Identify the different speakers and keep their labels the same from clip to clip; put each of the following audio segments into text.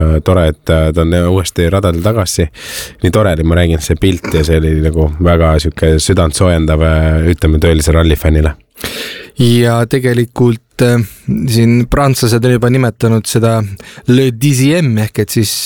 Speaker 1: tore, et ta on uuesti radadel tagasi. Nii tore oli, ma räägin, see pilt ja see oli nagu väga süke südant soojendav, ütleme tõelise rallifännile.
Speaker 2: Ja tegelikult siin prantslased on juba nimetanud seda le 10 ehk et siis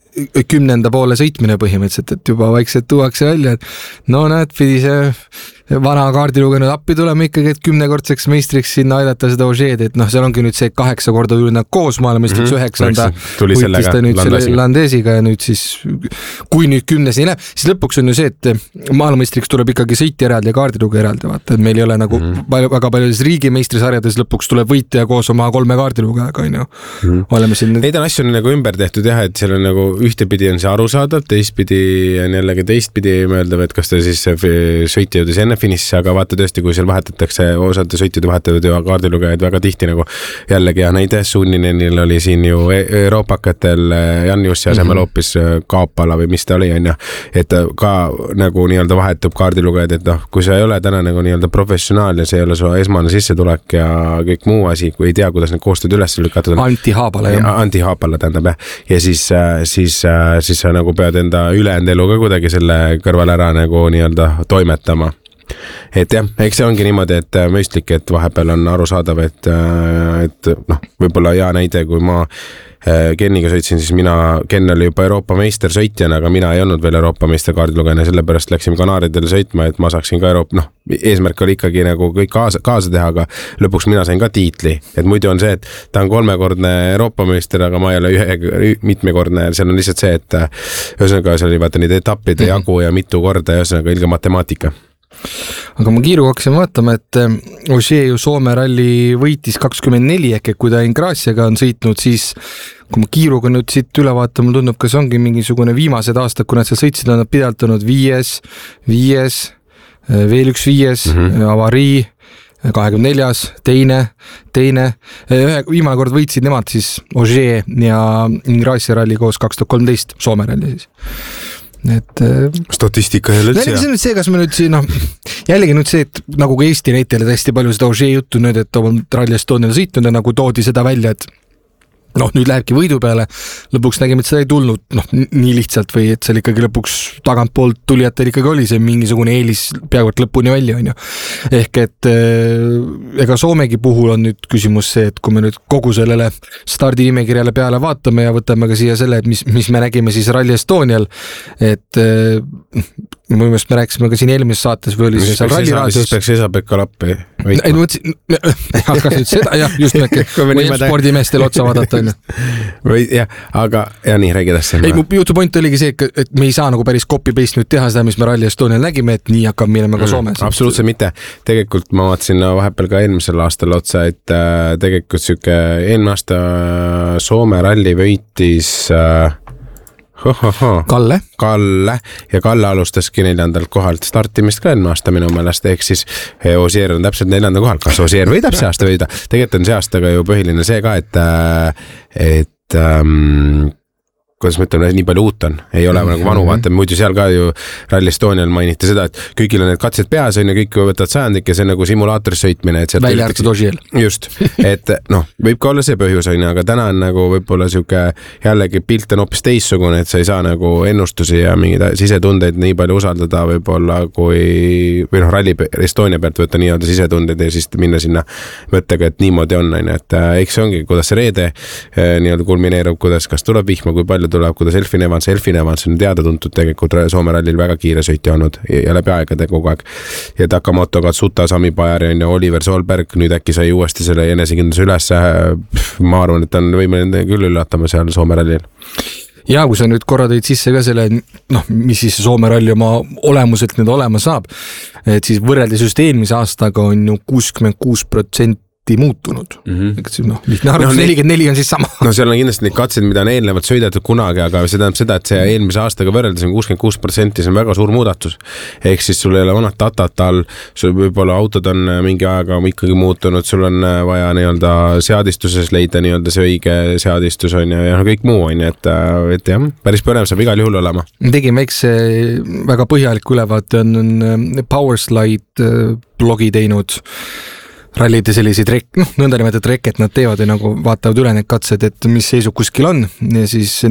Speaker 2: 10. poole sõitmine põhimõtteliselt, et juba vaikselt tuuakse välja, et no näed, pidi see vana kaardilugenud appi tulema ikkagi, et 10-kordseks meistriks sinna aidata seda Ožeed, et noh, seal ongi nüüd see 8 korda tuli nad koos maailmameistriks 9. võitis ta nüüd selle Landesiga ja nüüd siis, kui nüüd 10 ei läheb, siis lõpuks on ju see, et maailmameistriks tuleb ikkagi sõitja eraldi ja kaardiluge eraldi, vaata, et meil ei ole nagu väga paljudes riigimeistrisarjades lõpuks tuleb võitja koos oma 3 kaardilugega, on ju. Oleme siin...
Speaker 1: Neid on asju nagu ümber tehtud jah, et seal on nagu ühtepidi on see arusaadav, teistpidi on jällegi teistpidi mõeldav, et kas ta siis sõitja jõudis enne finiši, aga vaata tõesti, kui seal vahetatakse, osad sõitjad vahetavad ju kaardilugejaid väga tihti nagu jällegi ja näide Sunninenil oli siin ju Euroopakatel Jan Jussi asemel hoopis Kaapala või mis ta oli, on ju, et ka nagu nii-öelda vahetub kaardilugejad, et noh, kui sa ei ole täna nagu nii-öelda professionaal ja see ei ole su esmane sissetulek ja kõik muu asi, kui ei tea, kuidas need koostööd üles lükatud on.
Speaker 2: Anti Haapala
Speaker 1: tähendab ja siis sa nagu pead enda ülejäänud elu ka kuidagi selle kõrval ära nagu nii-öelda toimetama. Et jah, eks see ongi niimoodi, et mõistlik, et vahepeal on arusaadav, et noh, võib-olla hea näide, kui ma Kenniga sõitsin, siis Ken oli juba Euroopa meister sõitjana, aga mina ei olnud veel Euroopa meister kaardilugejana, sellepärast läksime Kanaaridele sõitma, et ma saaksin ka eesmärk oli ikkagi nagu kõik kaasa teha, aga lõpuks mina sain ka tiitli, et muidu on see, et ta on 3-kordne Euroopa meister, aga ma ei ole mitmekordne, seal on lihtsalt see, et ühesõnaga seal oli vaata neid etappide jagu ja mitu korda ja ühesõnaga ilge matemaatika.
Speaker 2: Aga ma kiiruga hakkasin vaatama, et Ožee ju Soome ralli võitis 24, ehk kui ta Ingrassiaga on sõitnud, siis kui ma kiiruga nüüd siit üle vaatama, tundub, kas ongi mingisugune viimased aastad, kui nad seal sõitsid, on nad pidalt olnud 5, veel üks 5, avarii, 24, teine. Viimane kord võitsid nemad siis Ožee ja Ingrassia ralli koos 2013 Soome ralli siis. Et
Speaker 1: statistika jälle
Speaker 2: see on see, kas me nüüd siin jällegi nüüd see, et nagu ka Eesti näitele hästi palju seda Ožee juttu nüüd, et on Rally Estonial sõitnud ja nagu toodi seda välja, et noh, nüüd lähebki võidu peale, lõpuks nägime, et seda ei tulnud nii lihtsalt või et seal ikkagi lõpuks tagantpoolt tulijatel ikkagi oli see mingisugune eelis peaaegu lõpuni välja, on ju. Ehk et ega Soomegi puhul on nüüd küsimus see, et kui me nüüd kogu sellele stardinimekirjale peale vaatame ja võtame ka siia selle, et mis me nägime siis Rally Estonial, et me rääkisime ka siin eelmises saates või oli seal Rally raadios.
Speaker 1: Siis peaks Esa-Pekka lappi
Speaker 2: võitma. Ei, mõtlesin, hakkas nüüd seda, jah, just või spordimeestel otsa vaadata.
Speaker 1: Või jah, aga ja nii räägides
Speaker 2: ei, mu jutu point oligi see, et me ei saa nagu päris copy-paste nüüd teha seda, mis me Rally Estonial nägime, et nii hakkab minema ka Soomes.
Speaker 1: Absoluutselt mitte. Tegelikult ma vaatasin vahepeal ka eelmisel aastal otsa, et tegelikult süke eelmine aasta Soome ralli võitis Kalle ja Kalle alustaski 4. kohalt startimist ka eelmine aasta minu meelest, ehk siis Ožeer on täpselt 4. kohal, kas Ožeer võidab see aasta võida? Tegelikult on see aastaga ju põhiline see ka, et kuidas ma ütlen, nii palju uut on, ei ole nagu vanu, vaata, muidu seal ka ju Rally Estonial mainiti seda, et kõigil on need katsed peas, on ja kõik võtavad sajandik ja see on nagu simulaatoris sõitmine.
Speaker 2: Välja arvatud Ožeel.
Speaker 1: Just, et noh, võib ka olla see põhjus, on, aga täna on nagu võib-olla siuke jällegi pilt on hoopis teissugune, et sa ei saa nagu ennustusi ja mingeid sisetundeid nii palju usaldada võib-olla või Rally Estonia pealt võtta nii-öelda sisetundeid ja siis minna sinna mõttega, et niimoodi on, et eks see ongi, kuidas see reede nii-öelda kulmineerub, kuidas, kas tuleb vihma, kui palju tuleb, kuidas Elfin Evans on teada tuntud tegelikult Soome rallil väga kiire sõitja olnud ja läbi aegade kogu aeg. Ja Takamoto, Katsuta, Sami Bajari ja Oliver Solberg, nüüd äkki sai uuesti selle enesekindluse üles. Ma arvan, et on võimeline küll üllatama seal Soome rallil.
Speaker 2: Ja kui sa nüüd korra tõid sisse ka selle, mis siis Soome ralli oma olemuselt nüüd olema saab, et siis võrreldes just eelmise aastaga on ju 66% muutunud. Lihtne arvus 44 on siis sama.
Speaker 1: No seal on kindlasti neid katseid, mida on eelnevalt sõidetud kunagi, aga see tähendab seda, et see eelmise aastaga võrreldes on 66%, see on väga suur muudatus. Ehk siis sul ei ole vanat datat all, sul võib-olla autod on mingi aega ikkagi muutunud, sul on vaja nii-öelda seadistuses leida nii-öelda see õige seadistus on ja kõik muu on, et jah, päris põnev saab igal juhul olema.
Speaker 2: Tegime eks väga põhjalik ülevaate on Powerslide blogi teinud rallide selliseid nõndanimetatud reket nad teevad ja nagu vaatavad üle need katsed, et mis seisud kuskil on ja siis